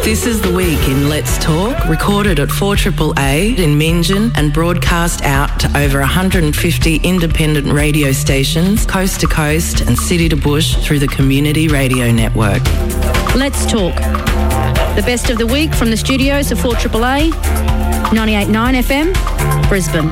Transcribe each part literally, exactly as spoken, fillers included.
This is The Week in Let's Talk, recorded at four A A A in Meanjin and broadcast out to over one hundred fifty independent radio stations, coast to coast and city to bush through the Community Radio Network. Let's Talk. The best of the week from the studios of four A A A, ninety-eight point nine F M, Brisbane.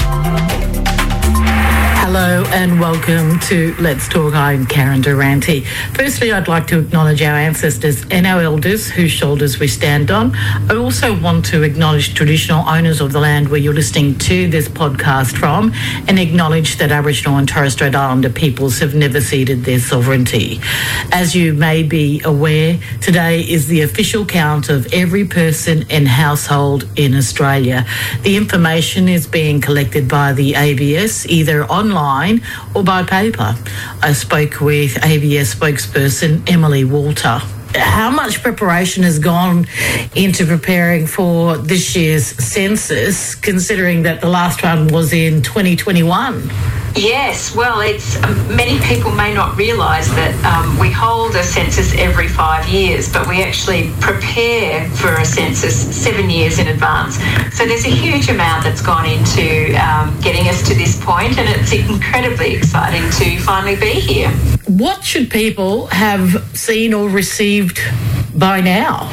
Hello and welcome to Let's Talk. I'm Karen Durante. Firstly, I'd like to acknowledge our ancestors and our elders whose shoulders we stand on. I also want to acknowledge traditional owners of the land where you're listening to this podcast from and acknowledge that Aboriginal and Torres Strait Islander peoples have never ceded their sovereignty. As you may be aware, today is the official count of every person and household in Australia. The information is being collected by the A B S, either online or by paper. I spoke with A B S spokesperson Emily Walter. How much preparation has gone into preparing for this year's census, considering that the last one was in twenty twenty-one? Yes, well, it's um, many people may not realise that um, we hold a census every five years, but we actually prepare for a census seven years in advance. So there's a huge amount that's gone into um, getting us to this point, and it's incredibly exciting to finally be here. What should people have seen or received by now?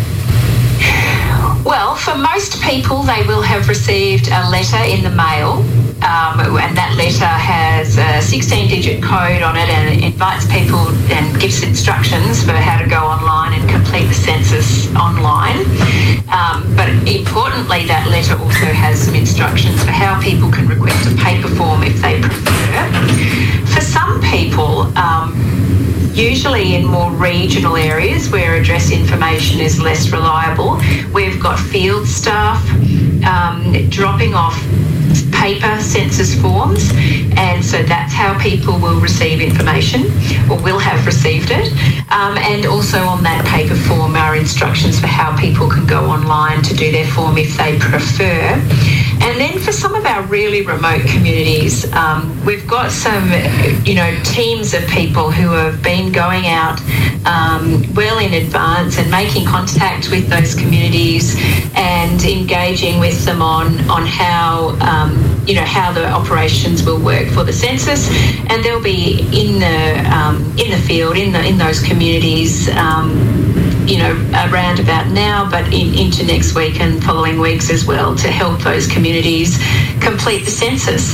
Well, for most people, they will have received a letter in the mail. Um, and that letter has a sixteen-digit code on it, and it invites people and gives instructions for how to go online and complete the census online. Um, but importantly, that letter also has some instructions for how people can request a paper form if they prefer. For some people, um, usually in more regional areas where address information is less reliable, we've got field staff um, dropping off paper census forms, and so that's how people will receive information or will have received it. Um, and also on that paper form are instructions for how people can go online to do their form if they prefer. And then for some of our really remote communities, um, we've got some, you know, teams of people who have been going out um, well in advance and making contact with those communities and engaging with them on, on how, um, you know, how the operations will work for the census. And they'll be in the um, in the field, in the in those communities, um, you know, around about now, but in, into next week and following weeks as well, to help those communities complete the census.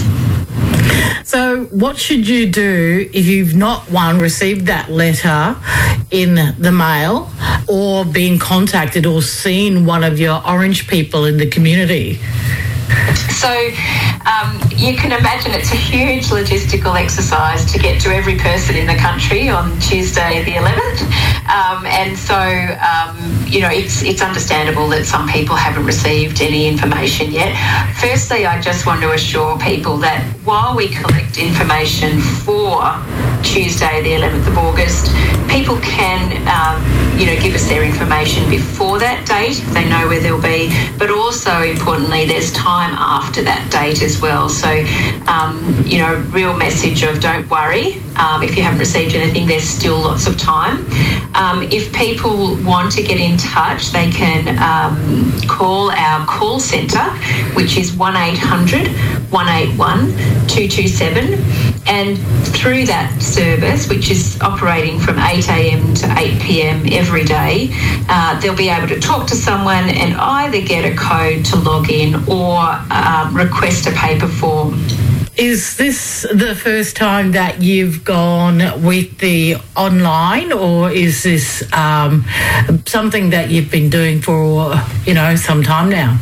So what should you do if you've not, one, received that letter in the mail or been contacted or seen one of your orange people in the community? So um, you can imagine it's a huge logistical exercise to get to every person in the country on Tuesday the eleventh. Um, and so, um, you know, it's it's understandable that some people haven't received any information yet. Firstly, I just want to assure people that while we collect information for Tuesday the eleventh of August, people can, um, you know, give us their information before that date if they know where they'll be, but also importantly, there's time after that date as well. So, um, you know, real message of don't worry. Um, if you haven't received anything, there's still lots of time. Um, if people want to get in touch, they can um, call our call centre, which is one eight hundred, one eight one, two two seven. And through that service, which is operating from eight a.m. to eight p.m. every day, uh, they'll be able to talk to someone and either get a code to log in or uh, request a paper form. Is this the first time that you've gone with the online, or is this um, something that you've been doing for, you know, some time now?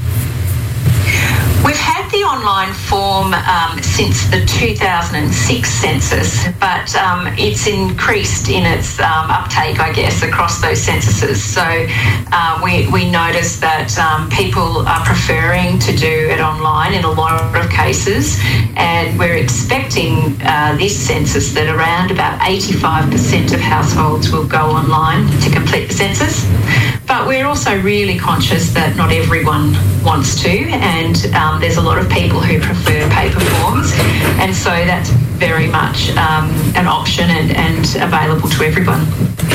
We've had the online form um, since the two thousand six census, but um, it's increased in its um, uptake, I guess, across those censuses. So uh, we, we noticed that um, people are preferring to do it online in a lot of cases, and we're expecting uh, this census that around about eighty-five percent of households will go online to complete the census. But we're also really conscious that not everyone wants to, and um, there's a lot of people who prefer paper forms, and so that's very much um, an option and, and available to everyone.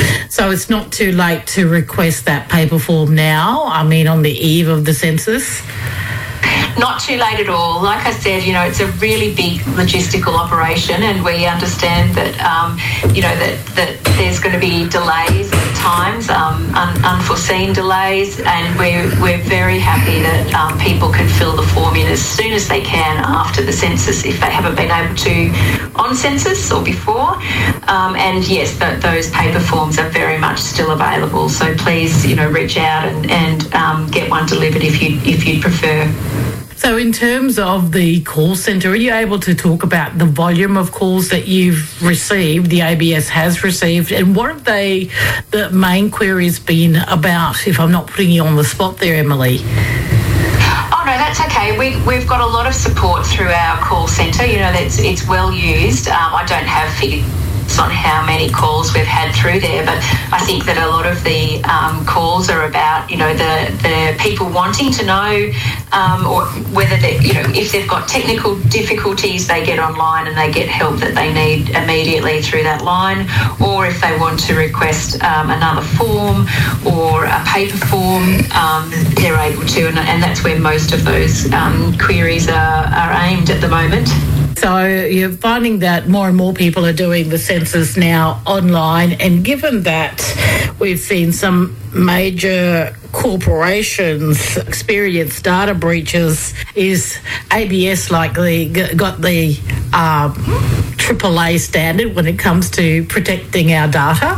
So it's not too late to request that paper form now, I mean, on the eve of the census? Not too late at all. Like I said, you know, it's a really big logistical operation, and we understand that, um, you know, that, that there's going to be delays at times, um, un- unforeseen delays, and we're, we're very happy that um, people can fill the form in as soon as they can after the census if they haven't been able to on census or before. Um, and yes, th- those paper forms are very much still available. So please, you know, reach out and, and um, get one delivered if you if you'd prefer. So in terms of the call centre, are you able to talk about the volume of calls that you've received, the A B S has received, and what have they, the main queries been about, if I'm not putting you on the spot there, Emily? Oh, no, that's okay. We, we've got a lot of support through our call centre. You know, that's, it's well used. Um, I don't have figures on how many calls we've had through there, but I think that a lot of the um, calls are about, you know, the, the people wanting to know um, or whether they, you know, if they've got technical difficulties, they get online and they get help that they need immediately through that line, or if they want to request um, another form or a paper form, um, they're able to, and, and that's where most of those um, queries are, are aimed at the moment. So you're finding that more and more people are doing the census now online, and given that we've seen some major corporations experience data breaches, is A B S likely got the um, triple A standard when it comes to protecting our data?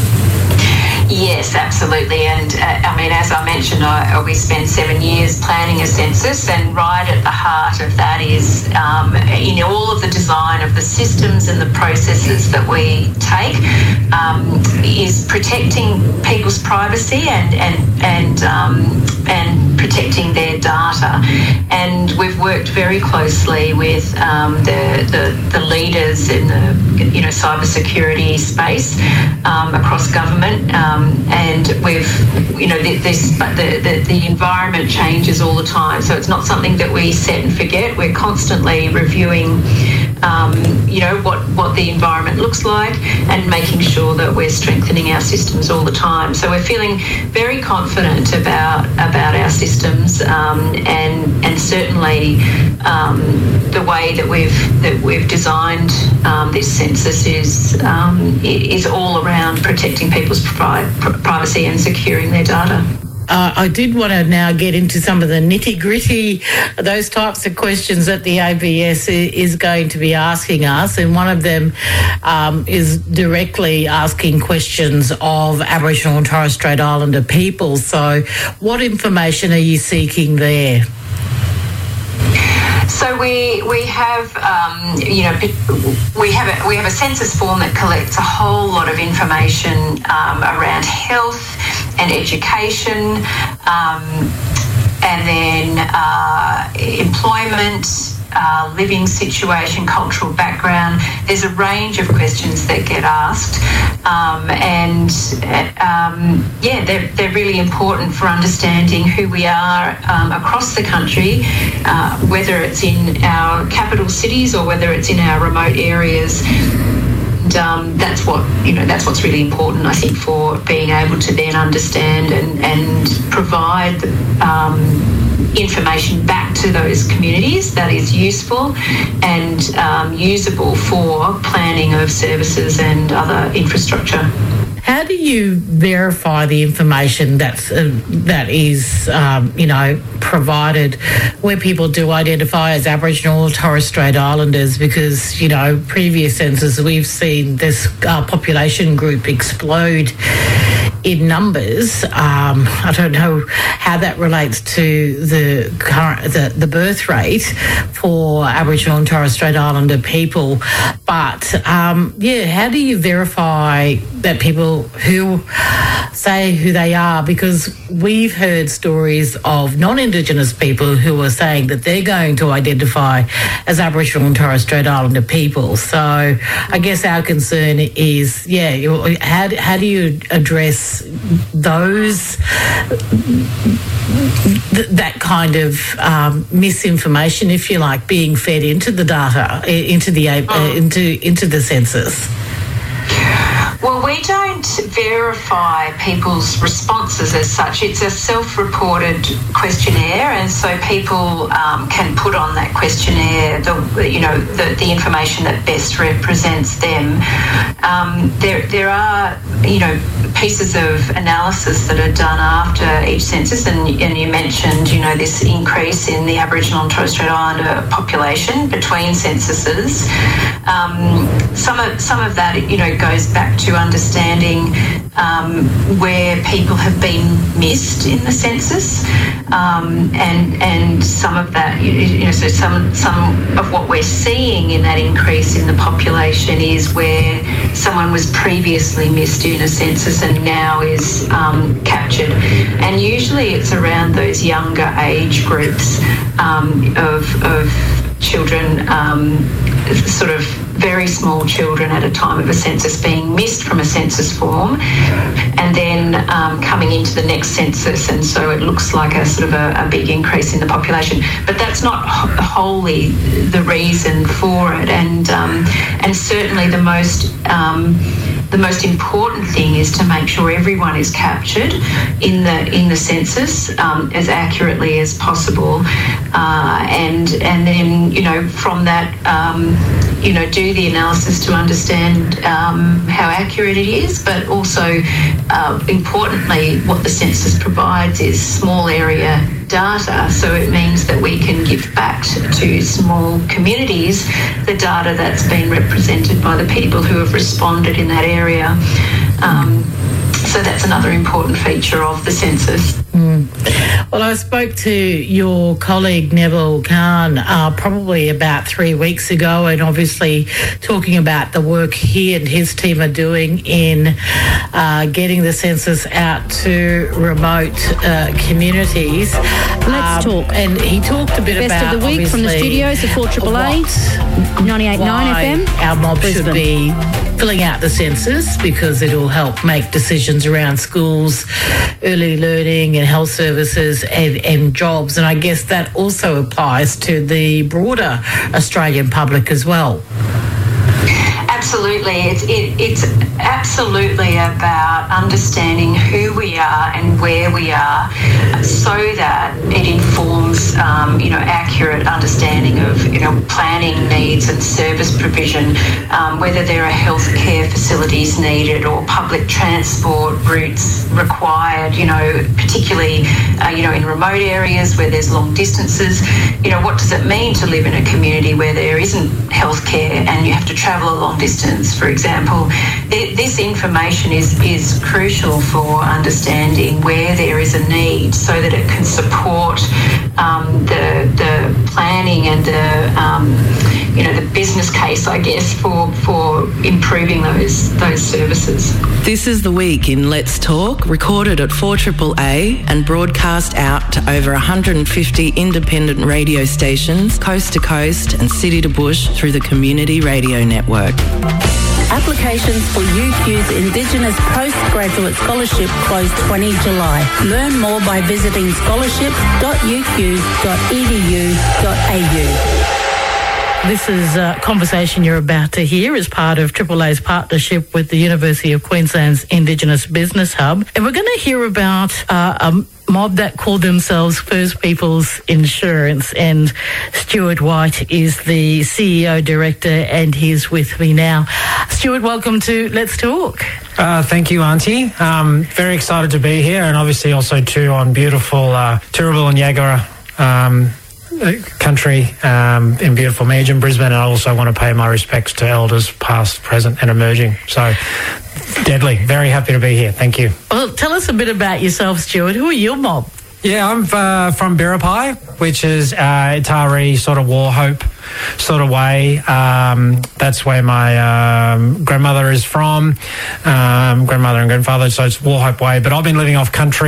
Yes, absolutely. And uh, I mean, as I mentioned, I, we spent seven years planning a census, and right at the heart of that is um, in all of the design of the systems and the processes that we take um, is protecting people's privacy and and and um, and protecting their data. And we've worked very closely with um, the, the the leaders in the you know cybersecurity space um, across government. Um, and we've, you know, this, but the, the, the environment changes all the time. So it's not something that we set and forget. We're constantly reviewing, um, you know, what, what the environment looks like and making sure that we're strengthening our systems all the time. So we're feeling very confident about about our systems, um, and and certainly um, the way that we've that we've designed um, this census is um, is all around protecting people's pri- privacy and securing their data. Uh, I did want to now get into some of the nitty-gritty, those types of questions that the A B S is going to be asking us, and one of them um, is directly asking questions of Aboriginal and Torres Strait Islander people. So what information are you seeking there? So we we have um, you know we have a, we have a census form that collects a whole lot of information um, around health and education, um, and then uh, employment, uh, living situation, cultural background. There's a range of questions that get asked, um, and um, yeah, they're, they're really important for understanding who we are um, across the country, uh, whether it's in our capital cities or whether it's in our remote areas. And um, that's what you know. That's what's really important, I think, for being able to then understand and and provide um, information back to those communities that is useful and um, usable for planning of services and other infrastructure. How do you verify the information that's uh, that is, um, you know, provided where people do identify as Aboriginal or Torres Strait Islanders? Because, you know, previous censuses we've seen this uh, population group explode in numbers. Um, I don't know how that relates to the current the, the birth rate for Aboriginal and Torres Strait Islander people, but um, yeah, how do you verify that people who say who they are? Because we've heard stories of non-Indigenous people who are saying that they're going to identify as Aboriginal and Torres Strait Islander people. So I guess our concern is, yeah, how, how do you address those, th- that kind of um, misinformation, if you like, being fed into the data, into the uh, into into the census? Well, we don't don't verify people's responses as such. It's a self-reported questionnaire, and so people um, can put on that questionnaire the you know the, the information that best represents them. Um, there there are you know pieces of analysis that are done after each census, and, and you mentioned you know this increase in the Aboriginal and Torres Strait Islander population between censuses. Um, some of some of that you know goes back to understanding um, where people have been missed in the census, um, and and some of that you, you know so some some of what we're seeing in that increase in the population is where someone was previously missed in a census and now is um, captured, and usually it's around those younger age groups um, of of children, um, sort of very small children at a time of a census being missed from a census form and then um, coming into the next census, and so it looks like a sort of a, a big increase in the population. But that's not wholly the reason for it, and um, and certainly the most um, the most important thing is to make sure everyone is captured in the in the census um, as accurately as possible, uh, and and then you know from that um, you know do the analysis to understand um, how accurate it is, but also uh, importantly what the census provides is small area data, so it means that we can give back to small communities the data that's been represented by the people who have responded in that area. Um, so that's another important feature of the census. Mm. Well, I spoke to your colleague Neville Khan uh, probably about three weeks ago, and obviously talking about the work he and his team are doing in uh, getting the census out to remote uh, communities. Let's um, talk. And he talked a bit Best about of the week from the studios of four A A A, ninety-eight point nine F M. Our mob Brisbane. should be filling out the census because it'll help make decisions around schools, early learning and health services and, and jobs. And I guess that also applies to the broader Australian public as well. Absolutely. It's, it, it's absolutely about understanding who we are and where we are so that it informs, um, you know, accurate understanding of, you know, planning needs and service provision, um, whether there are healthcare facilities needed or public transport routes required, you know, particularly, uh, you know, in remote areas where there's long distances. You know, what does it mean to live in a community where there isn't healthcare and you have to travel a long distance, for example? This information is, is crucial for understanding where there is a need so that it can support um, the, the planning and the, um, you know, the business case, I guess, for, for improving those, those services. This is The Week in Let's Talk, recorded at four A A A and broadcast out to over one hundred fifty independent radio stations, coast to coast and city to bush through the Community Radio Network. Applications for U Q's Indigenous Postgraduate Scholarship close the twentieth of July. Learn more by visiting scholarships dot u q dot e d u dot a u. This is a conversation you're about to hear as part of Triple A's partnership with the University of Queensland's Indigenous Business Hub. And we're going to hear about uh, a mob that called themselves First Peoples Insurance. And Stuart White is the C E O director, and he's with me now. Stuart, welcome to Let's Talk. Uh, thank you, Auntie. Um, very excited to be here, and obviously also too on beautiful uh, Turrbal and Yagara um country um, in beautiful Meanjin, Brisbane, and I also want to pay my respects to elders past, present and emerging. So, deadly. Very happy to be here. Thank you. Well, tell us a bit about yourself, Stuart. Who are your mob? Yeah, I'm uh, from Biripi, which is uh, Itari sort of war hope sort of way. Um, that's where my um, grandmother is from, um, grandmother and grandfather, so it's war hope way. But I've been living off country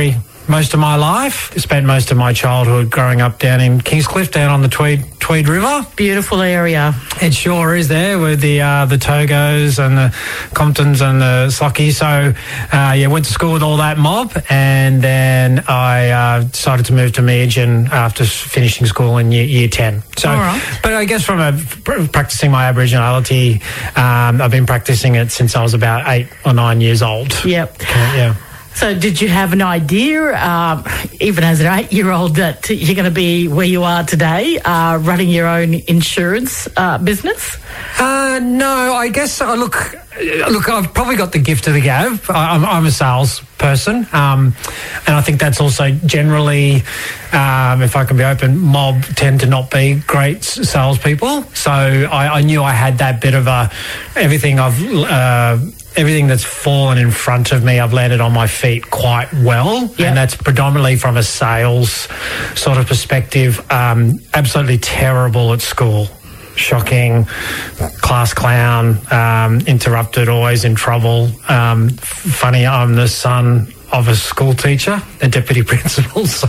most of my life. Spent most of my childhood growing up down in Kingscliff, down on the Tweed Tweed River. Beautiful area. It sure is there with the uh, the Togos and the Comptons and the Slockies. So, uh, yeah, went to school with all that mob, and then I uh, decided to move to Meerjen after finishing school in year, year ten. So, all right. But I guess from a, practicing my Aboriginality, um, I've been practicing it since I was about eight or nine years old. Yep. Okay, yeah. So did you have an idea, uh, even as an eight-year-old, that you're going to be where you are today, uh, running your own insurance uh, business? Uh, no, I guess, uh, look, look, I've probably got the gift of the gab. I, I'm, I'm a salesperson, um, and I think that's also generally, um, if I can be open, mob tend to not be great salespeople. So I, I knew I had that bit of a, everything I've... Uh, Everything that's fallen in front of me, I've landed on my feet quite well. Yep. And that's predominantly from a sales sort of perspective. Um, absolutely terrible at school. Shocking, class clown, um, interrupted, always in trouble. Um, funny, I'm the son of a school teacher, a deputy principal. So,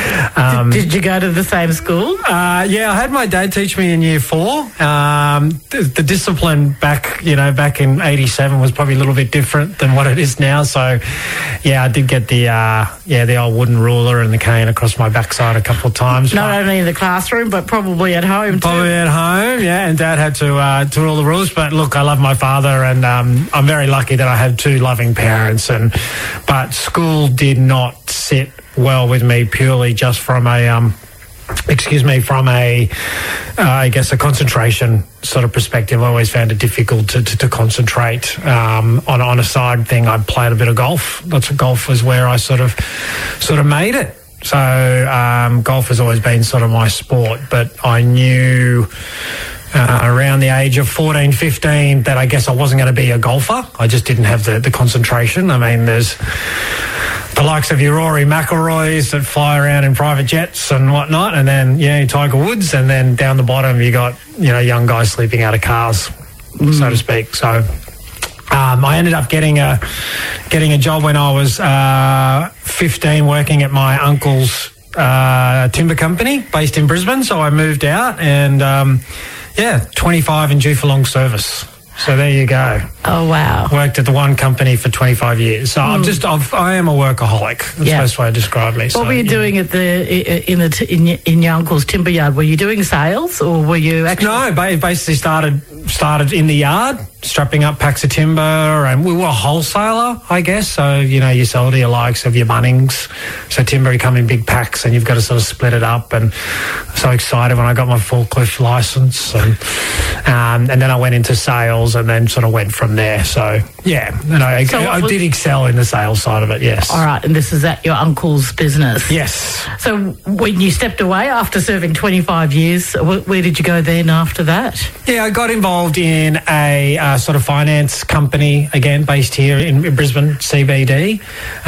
um, did, did you go to the same school? Uh, yeah, I had my dad teach me in year four. Um, the, the discipline back, you know, back in eighty-seven was probably a little bit different than what it is now. So, yeah, I did get the uh, yeah the old wooden ruler and the cane across my backside a couple of times. Not only in the classroom, but probably at home too. Probably at home, yeah. And Dad had to uh, to rule the rules. But look, I love my father, and um, I'm very lucky that I have two loving parents. And but school did not sit well with me purely just from a, um, excuse me, from a, uh, I guess, a concentration sort of perspective. I always found it difficult to, to, to concentrate. Um, on, on a side thing, I played a bit of golf. That's what golf was where I sort of, sort of made it. So um, golf has always been sort of my sport, but I knew... Uh, around the age of fourteen, fifteen, that I guess I wasn't going to be a golfer. I just didn't have the, the concentration. I mean, there's the likes of your Rory McIlroys that fly around in private jets and whatnot, and then, yeah, Tiger Woods, and then down the bottom you got, you know, young guys sleeping out of cars, mm. so to speak. So um, I ended up getting a getting a job when I was uh, fifteen, working at my uncle's uh, timber company based in Brisbane. So I moved out and... Um, Yeah, twenty-five and due for long service. So there you go. Oh, wow. Worked at the one company for twenty-five years. So mm. I'm just, I've, I am a workaholic. That's yeah. the best way to describe me. What so, were you yeah. doing at the in the in, in your uncle's timber yard? Were you doing sales, or were you actually? No, basically started started in the yard, strapping up packs of timber, and we were a wholesaler, I guess. So, you know, you sell to your likes of your Bunnings. So timber come in big packs, and you've got to sort of split it up. And so excited when I got my forklift license, and um, and then I went into sales, and then sort of went from there. So yeah, and I, so I, I did excel in the sales side of it. Yes. All right, and this is at your uncle's business. Yes. So when you stepped away after serving twenty-five years, where did you go then after that? Yeah, I got involved in a uh, sort of finance company, again, based here in, in Brisbane, C B D.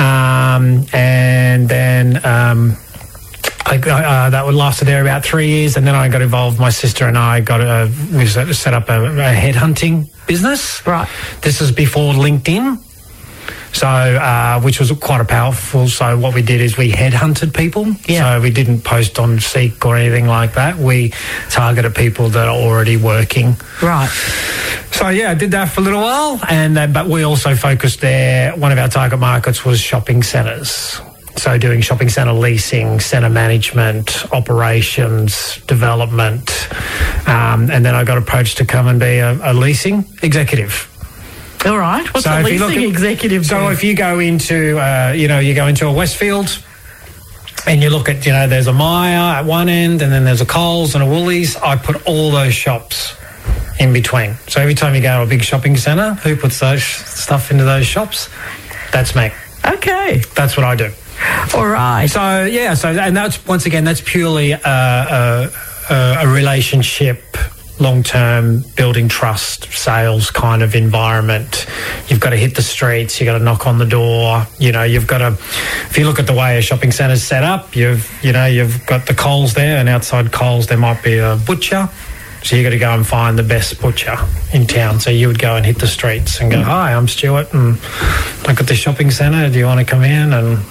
Um, and then um, I, uh, that would lasted there about three years. And then I got involved, my sister and I got a, we set up a, a headhunting business. Right. This was before LinkedIn. So, uh, which was quite a powerful. So what we did is we headhunted people. Yeah. So we didn't post on Seek or anything like that. We targeted people that are already working. Right. So yeah, I did that for a little while, and uh, but we also focused there. One of our target markets was shopping centres. So doing shopping centre leasing, centre management, operations, development, um, and then I got approached to come and be a, a leasing executive. All right. What's so a leasing at, executive? So do? if you go into, uh, you know, you go into a Westfield and you look at, you know, there's a Myer at one end and then there's a Coles and a Woolies, I put all those shops in between. So every time you go to a big shopping centre, who puts those stuff into those shops? That's me. Okay. That's what I do. All right. So, yeah, so, and that's, once again, that's purely a, a, a relationship, long-term, building trust, sales kind of environment. You've got to hit the streets, you've got to knock on the door, you know, you've got to, if you look at the way a shopping centre's set up, you've, you know, you've got the Coles there, and outside Coles there might be a butcher. So you got to go and find the best butcher in town. So you would go and hit the streets and go, hi, I'm Stuart, and I've got the shopping centre. Do you want to come in? And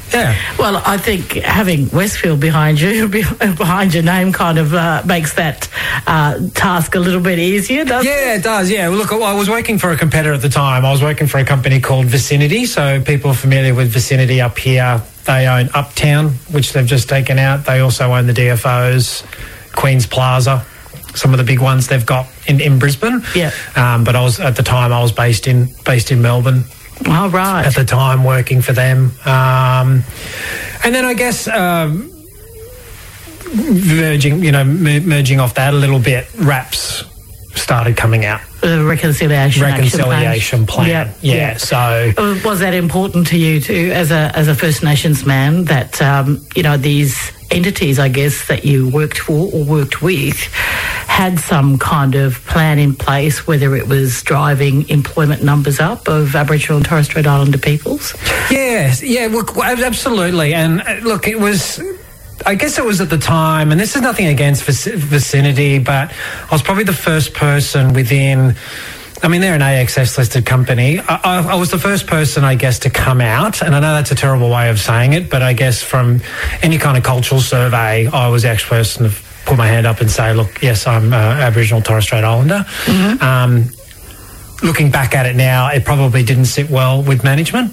Yeah. Well, I think having Westfield behind you, behind your name, kind of uh, makes that uh, task a little bit easier, doesn't yeah, it? Yeah, it does. Yeah. Well, look, I was working for a competitor at the time. I was working for a company called Vicinity. So people are familiar with Vicinity up here. They own Uptown, which they've just taken out. They also own the D F Os, Queen's Plaza, some of the big ones they've got in, in Brisbane. Yeah. Um, but I was at the time I was based in based in Melbourne. Oh, right. At the time, working for them. Um, and then I guess um, merging, you know, merging off that a little bit, RAPS started coming out. The reconciliation reconciliation plan. plan. Yep. Yeah. Yep. So was that important to you too, as a as a First Nations man, that um, you know, these entities, I guess, that you worked for or worked with had some kind of plan in place, whether it was driving employment numbers up of Aboriginal and Torres Strait Islander peoples? Yes, yeah, look, absolutely. And uh, look, it was, I guess it was at the time, and this is nothing against vic- Vicinity, but I was probably the first person within, I mean, they're an A X S-listed company. I, I, I was the first person, I guess, to come out, and I know that's a terrible way of saying it, but I guess from any kind of cultural survey, I was the actual person to put my hand up and say, look, yes, I'm uh, Aboriginal Torres Strait Islander. Mm-hmm. Um, looking back at it now, it probably didn't sit well with management.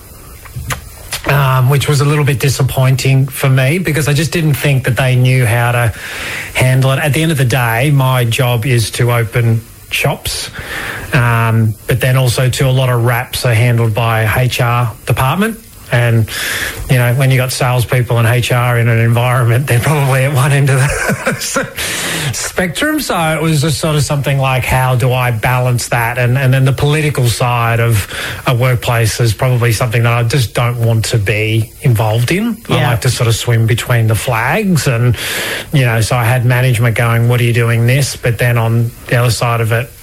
Um, which was a little bit disappointing for me because I just didn't think that they knew how to handle it. At the end of the day, my job is to open shops, um, but then also to a lot of RAPs are handled by H R department. And, you know, when you got salespeople and H R in an environment, they're probably at one end of the spectrum. So it was just sort of something like, how do I balance that? And, and then the political side of a workplace is probably something that I just don't want to be involved in. Yeah. I like to sort of swim between the flags. And, you know, so I had management going, what are you doing this? But then on the other side of it,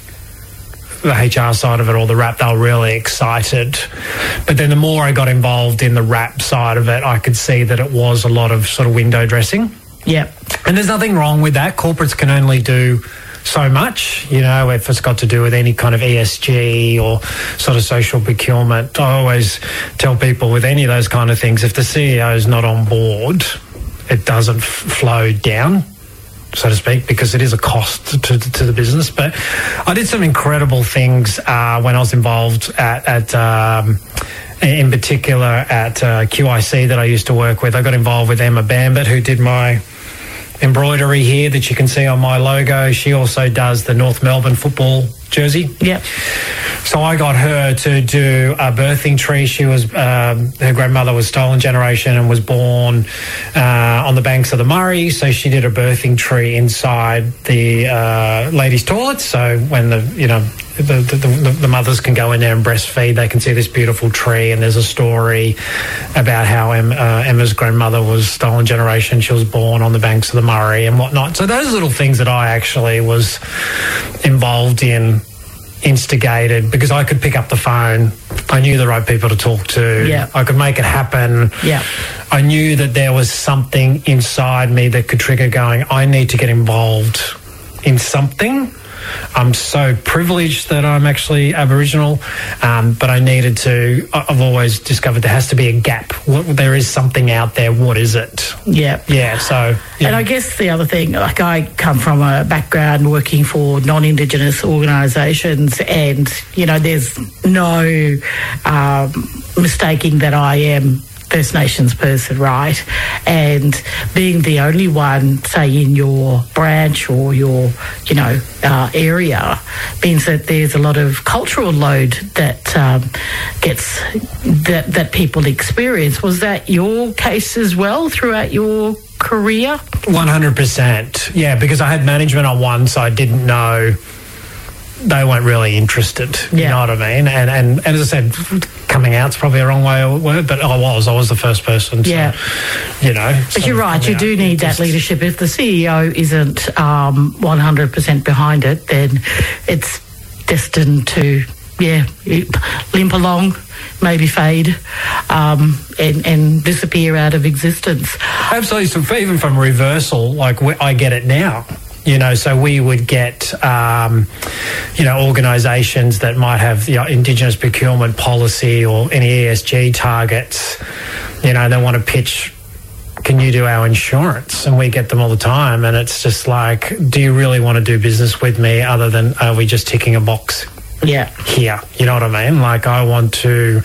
the H R side of it, or the RAP, they were really excited. But then the more I got involved in the RAP side of it, I could see that it was a lot of sort of window dressing. Yeah. And there's nothing wrong with that. Corporates can only do so much, you know, if it's got to do with any kind of E S G or sort of social procurement. I always tell people with any of those kind of things, if the C E O is not on board, it doesn't f- flow down, so to speak, because it is a cost to, to the business. But I did some incredible things uh, when I was involved at, at um, in particular at uh, Q I C that I used to work with. I got involved with Emma Bambit, who did my embroidery here that you can see on my logo. She also does the North Melbourne football jersey. Yeah. So I got her to do a birthing tree. She was, um, her grandmother was Stolen Generation and was born uh, on the banks of the Murray. So she did a birthing tree inside the uh, ladies' toilets. So when the, you know, the, the, the mothers can go in there and breastfeed, they can see this beautiful tree. And there's a story about how Em, uh, Emma's grandmother was Stolen Generation. She was born on the banks of the Murray and whatnot. So those little things that I actually was involved in, instigated, because I could pick up the phone. I knew the right people to talk to. Yeah. I could make it happen. Yeah. I knew that there was something inside me that could trigger going, I need to get involved in something. I'm so privileged that I'm actually Aboriginal, um, but I needed to, I've always discovered there has to be a gap. What, there is something out there. What is it? Yeah. Yeah, so... Yeah. And I guess the other thing, like I come from a background working for non-Indigenous organisations, and, you know, there's no um, mistaking that I am First Nations person, right? And being the only one, say, in your branch or your, you know, uh, area, means that there's a lot of cultural load that um, gets, that, that people experience. Was that your case as well throughout your career? one hundred percent. Yeah, because I had management on one, so I didn't know, they weren't really interested. Yeah. You know what I mean? And, and and as I said, coming out's probably a wrong way of word, but I was. I was the first person. So, yeah. You know. But you're right. You do need that leadership. If the C E O isn't um, one hundred percent behind it, then it's destined to, yeah, limp along, maybe fade, um, and, and disappear out of existence. Absolutely. So even from reversal, like I get it now. You know, so we would get, um, you know, organisations that might have, you know, Indigenous procurement policy or any E S G targets. You know, they want to pitch, can you do our insurance? And we get them all the time. And it's just like, do you really want to do business with me other than are we just ticking a box yeah. here? You know what I mean? Like, I want to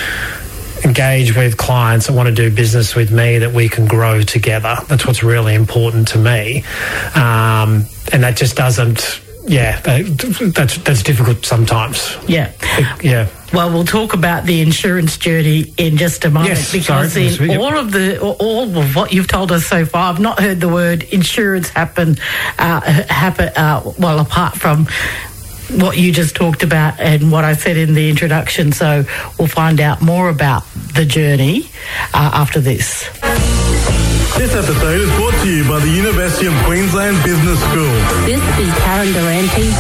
engage with clients that want to do business with me, that we can grow together. That's what's really important to me. Um, and that just doesn't, yeah, that, that's, that's difficult sometimes. Yeah. Yeah. Well, we'll talk about the insurance journey in just a moment, yes, because sorry, in yes, all of the all of what you've told us so far, I've not heard the word insurance happen. Uh, happen uh, well, apart from what you just talked about and what I said in the introduction. So we'll find out more about the journey uh, after this. This episode is brought to you by the University of Queensland Business School. This is Karen Durante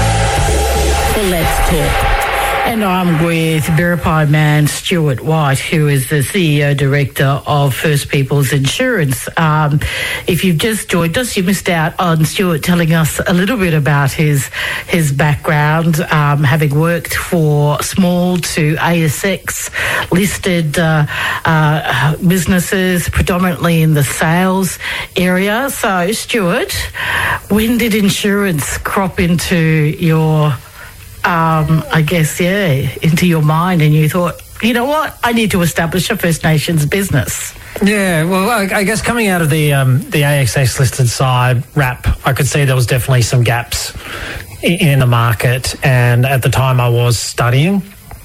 for Let's Talk. And I'm with Biripi man Stuart White, who is the C E O Director of First Peoples Insurance. Um, if you've just joined us, you missed out on Stuart telling us a little bit about his his background, um, having worked for small to A S X listed uh, uh, businesses, predominantly in the sales area. So, Stuart, when did insurance crop into your Um, I guess, yeah, into your mind, and you thought, you know what, I need to establish a First Nations business? Yeah, well, I, I guess coming out of the um, the A S X listed side wrap, I could see there was definitely some gaps in, in the market, and at the time I was studying.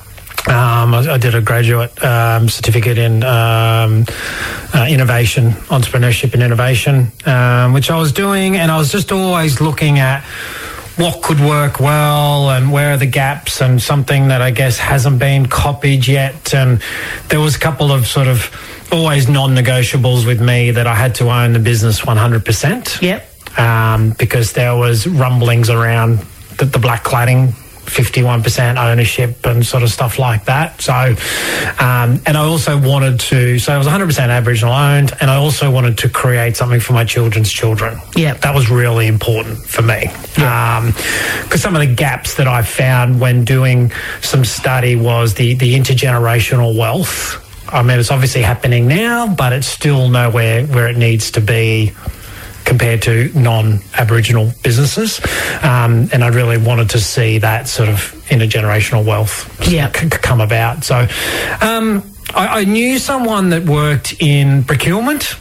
Um, I, I did a graduate um, certificate in um, uh, innovation, entrepreneurship and innovation, um, which I was doing, and I was just always looking at what could work well and where are the gaps, and something that I guess hasn't been copied yet. And there was a couple of sort of always non-negotiables with me, that I had to own the business one hundred percent. Yep. Um, because there was rumblings around the, the black cladding, fifty-one percent ownership and sort of stuff like that. So, um, and I also wanted to, so it was one hundred percent Aboriginal owned, and I also wanted to create something for my children's children. Yeah. That was really important for me. Yeah. Um, because some of the gaps that I found when doing some study was the, the intergenerational wealth. I mean, it's obviously happening now, but it's still nowhere where it needs to be compared to non-Aboriginal businesses. Um, and I really wanted to see that sort of intergenerational wealth yeah. c- come about. So um, I, I knew someone that worked in procurement,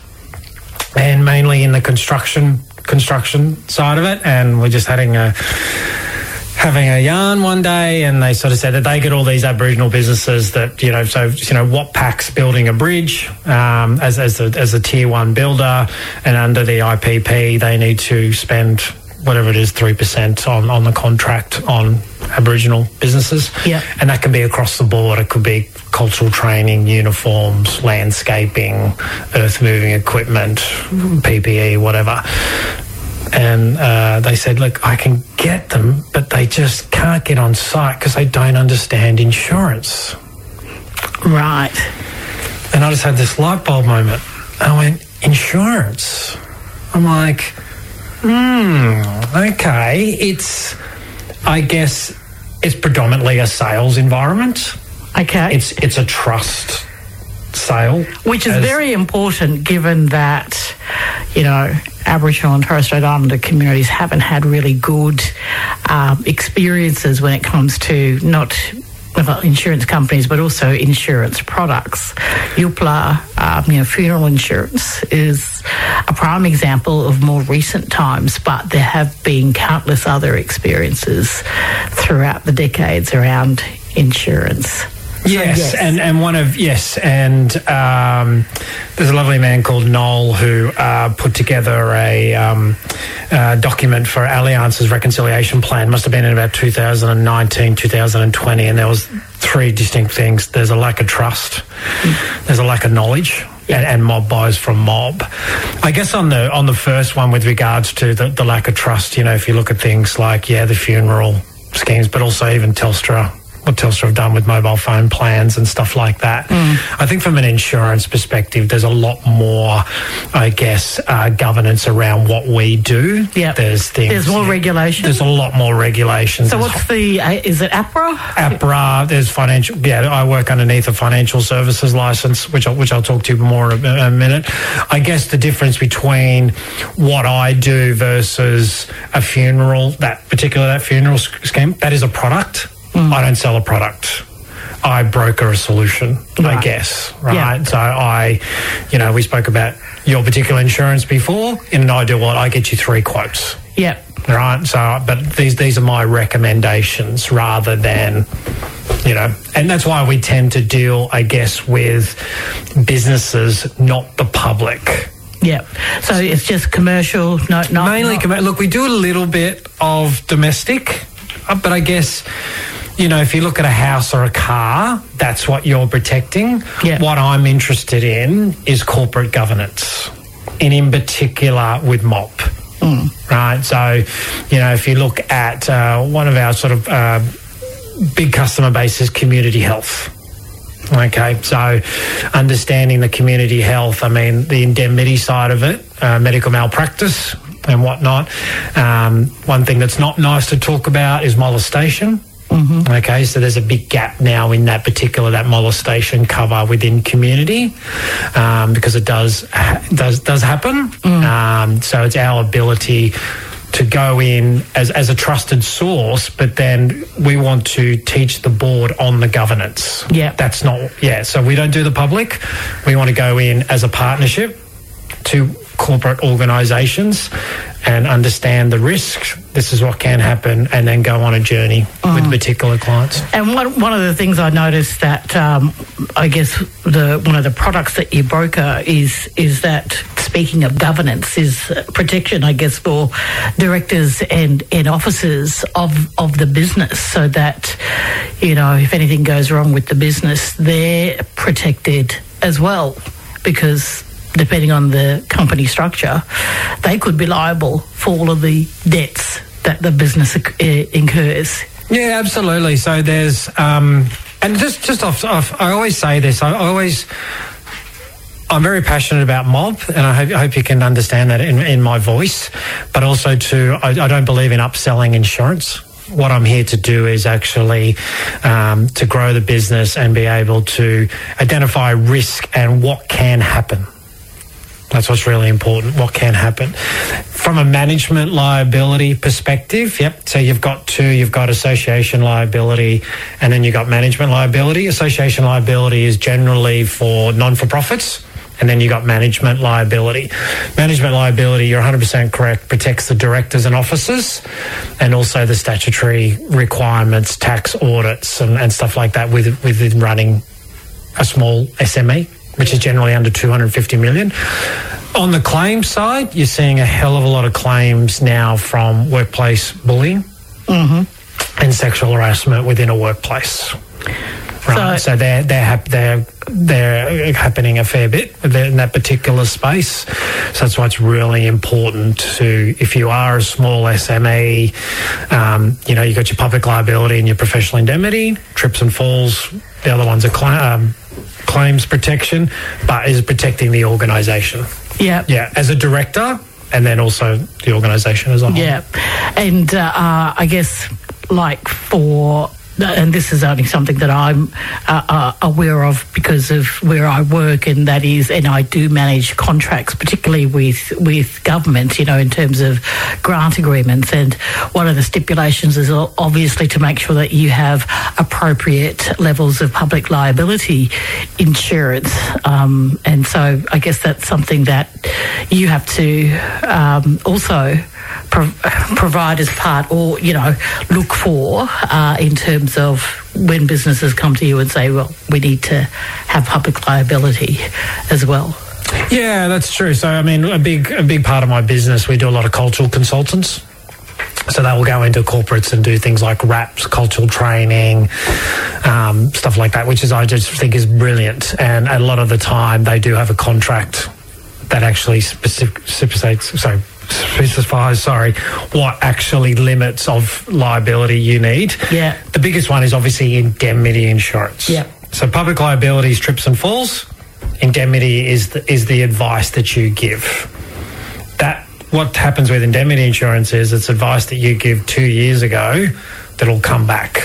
and mainly in the construction construction side of it, and we're just having a having a yarn one day, and they sort of said that they get all these Aboriginal businesses that, you know, so, you know, Watpac's building a bridge um, as, as, a, as a tier one builder, and under the I P P they need to spend whatever it is, three percent on, on the contract on Aboriginal businesses. Yeah. And that can be across the board. It could be cultural training, uniforms, landscaping, earth moving equipment, P P E, whatever. And uh, they said, look, I can get them, but they just can't get on site because they don't understand insurance. Right. And I just had this light bulb moment. I went, insurance? I'm like, hmm, okay. It's, I guess, it's predominantly a sales environment. Okay. It's it's a trust sale. Which is as, very important, given that, you know, Aboriginal and Torres Strait Islander communities haven't had really good um, experiences when it comes to not well, insurance companies, but also insurance products. U P L A, um, you know, funeral insurance is a prime example of more recent times, but there have been countless other experiences throughout the decades around insurance. Yes, yes, and, and one of, yes, and um, there's a lovely man called Noel who uh, put together a um, uh, document for Allianz's reconciliation plan. Must have been in about two thousand nineteen, two thousand twenty, and there was three distinct things. There's a lack of trust, mm. there's a lack of knowledge, yeah. and, and mob buys from mob. I guess on the on the first one with regards to the, the lack of trust, you know, if you look at things like, yeah, the funeral schemes, but also even Telstra, what Telstra have done with mobile phone plans and stuff like that. Mm. I think from an insurance perspective, there's a lot more, I guess, uh, governance around what we do. Yeah, there's things. There's more regulation. There's a lot more regulations. So there's what's the? Uh, is it APRA? APRA. There's financial. Yeah, I work underneath a financial services license, which I'll, which I'll talk to you more in a, a minute. I guess the difference between what I do versus a funeral, that particular that funeral scheme, that is a product. Mm. I don't sell a product. I broker a solution, right. I guess, right? Yeah. So I, you know, we spoke about your particular insurance before. In an ideal world, I get you three quotes. Yeah. Right. So, but these these are my recommendations rather than, you know, and that's why we tend to deal, I guess, with businesses, not the public. Yeah. So it's just commercial, no, not mainly commercial. Look, we do a little bit of domestic, but I guess, you know, if you look at a house or a car, that's what you're protecting. Yeah. What I'm interested in is corporate governance, and in particular with M O P. Mm. Right. So, you know, if you look at uh, one of our sort of uh, big customer bases, community health. Okay, so understanding the community health, I mean, the indemnity side of it, uh, medical malpractice and whatnot. Um, one thing that's not nice to talk about is molestation. Mm-hmm. Okay, so there's a big gap now in that particular, that molestation cover within community, um, because it does does does happen. Mm. Um, so it's our ability to go in as, as a trusted source, but then we want to teach the board on the governance. Yeah. That's not, yeah, so we don't do the public. We want to go in as a partnership to corporate organisations and understand the risks. This is what can happen, and then go on a journey mm. with particular clients. And one one of the things I noticed that um, I guess the one of the products that you broker is is that, speaking of governance, is protection, I guess, for directors and, and officers of of the business, so that, you know, if anything goes wrong with the business, they're protected as well, because depending on the company structure, they could be liable for all of the debts that the business incurs. Yeah, absolutely. So there's, um, and just, just off, off, I always say this, I always, I'm very passionate about M O B, and I hope, I hope you can understand that in, in my voice, but also too, I, I don't believe in upselling insurance. What I'm here to do is actually um, to grow the business and be able to identify risk and what can happen. That's what's really important, what can happen. From a management liability perspective, yep, so you've got two, you've got association liability, and then you've got management liability. Association liability is generally for non-for-profits, and then you've got management liability. Management liability, you're one hundred percent correct, protects the directors and officers, and also the statutory requirements, tax audits and, and stuff like that with, within running a small S M E, which is generally under two hundred fifty million. On the claim side, you're seeing a hell of a lot of claims now from workplace bullying mm-hmm. and sexual harassment within a workplace. Right, so, so they're they're hap- they're they're happening a fair bit in that particular space. So that's why it's really important to, if you are a small S M E, um, you know, you got your public liability and your professional indemnity, trips and falls. The other ones are cl- um, claims protection, but is protecting the organisation. Yeah, yeah, as a director, and then also the organisation as a whole. Yeah, and uh, uh, I guess like for. And this is only something that I'm uh, uh, aware of because of where I work, and that is, and I do manage contracts, particularly with with government, you know, in terms of grant agreements. And one of the stipulations is obviously to make sure that you have appropriate levels of public liability insurance. Um, and so I guess that's something that you have to um, also Pro- provide as part, or, you know, look for uh, in terms of when businesses come to you and say, well, we need to have public liability as well. Yeah, that's true. So, I mean, a big a big part of my business, we do a lot of cultural consultants. So they will go into corporates and do things like RAPs, cultural training, um, stuff like that, which is, I just think is brilliant. And a lot of the time they do have a contract that actually specific, specificates, sorry, specifies, sorry, what actually limits of liability you need. Yeah. The biggest one is obviously indemnity insurance. Yeah. So public liability is trips and falls. Indemnity is the, is the advice that you give. That what happens with indemnity insurance is it's advice that you give two years ago that'll come back.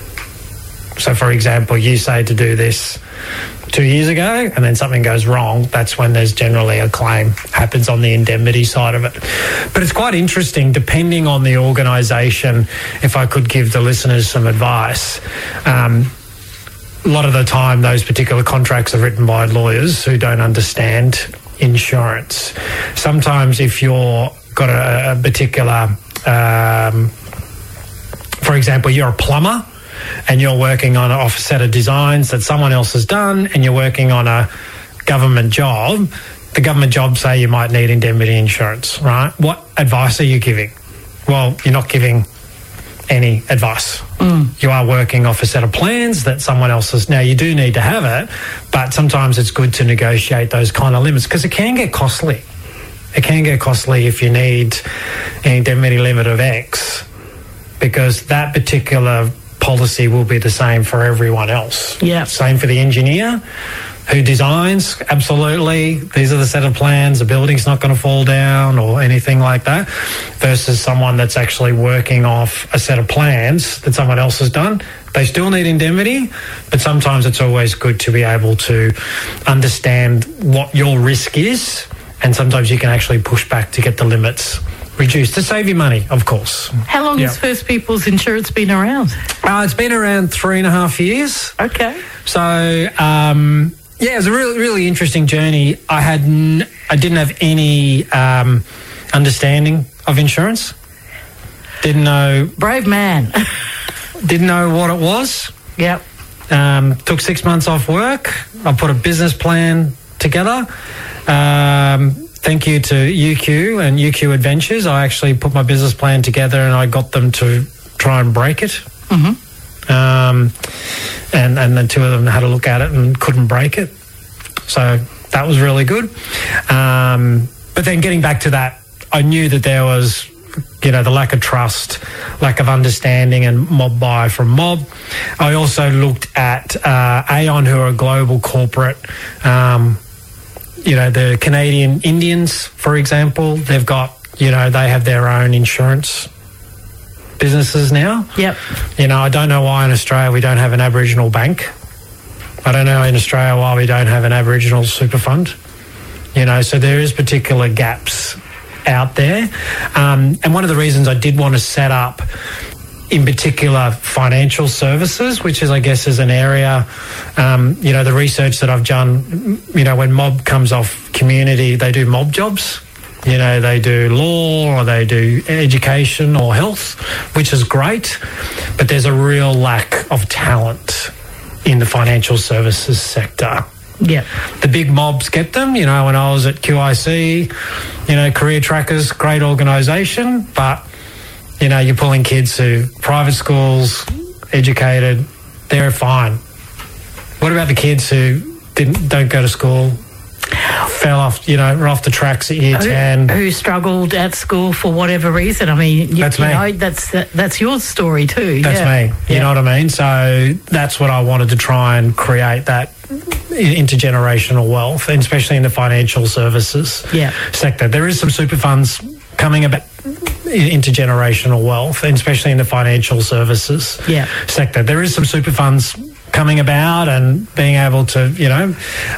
So, for example, you say to do this two years ago and then something goes wrong, that's when there's generally a claim happens on the indemnity side of it. But it's quite interesting, depending on the organisation, if I could give the listeners some advice. Um, a lot of the time, those particular contracts are written by lawyers who don't understand insurance. Sometimes if you're got a, a particular, um, for example, you're a plumber, and you're working on a set of designs that someone else has done, and you're working on a government job, the government job say you might need indemnity insurance, right? What advice are you giving? Well, you're not giving any advice. Mm. You are working off a set of plans that someone else has. Now, you do need to have it, but sometimes it's good to negotiate those kind of limits because it can get costly. It can get costly if you need an indemnity limit of X, because that particular policy will be the same for everyone else. Yeah. Same for the engineer who designs, absolutely. These are the set of plans, the building's not going to fall down or anything like that, versus someone that's actually working off a set of plans that someone else has done. They still need indemnity, but sometimes it's always good to be able to understand what your risk is, and sometimes you can actually push back to get the limits reduced to save you money, of course. How long yeah. has First People's Insurance been around? Uh, it's been around three and a half years. Okay. So, um, yeah, it was a really, really interesting journey. I had, n- I didn't have any um, understanding of insurance. Didn't know. Brave man. Didn't know what it was. Yep. Um, took six months off work. I put a business plan together. Um, Thank you to U Q and U Q Adventures. I actually put my business plan together and I got them to try and break it. Mm-hmm. Um, and, and the two of them had a look at it and couldn't break it. So that was really good. Um, but then getting back to that, I knew that there was, you know, the lack of trust, lack of understanding and mob buy from mob. I also looked at uh, Aon, who are a global corporate. Um, You know, the Canadian Indians, for example, they've got, you know, they have their own insurance businesses now. Yep. You know, I don't know why in Australia we don't have an Aboriginal bank. I don't know in Australia why we don't have an Aboriginal super fund. You know, so there is particular gaps out there. Um, and one of the reasons I did want to set up in particular financial services, which is, I guess, is an area, um, you know, the research that I've done, you know, when mob comes off community, they do mob jobs. You know, they do law or they do education or health, which is great, but there's a real lack of talent in the financial services sector. Yeah. The big mobs get them. You know, when I was at Q I C, you know, Career Trackers, great organisation, but you know, you're pulling kids who private schools, educated, they're fine. What about the kids who didn't don't go to school, fell off, you know, off the tracks at year who, ten? Who struggled at school for whatever reason? I mean, you, that's you me. know, that's that, that's your story too. That's yeah. me. You yeah. know what I mean? So that's what I wanted to try and create, that intergenerational wealth, and especially in the financial services yeah. sector. There is some super funds coming about intergenerational wealth, and especially in the financial services yeah. sector. There is some super funds coming about and being able to, you know,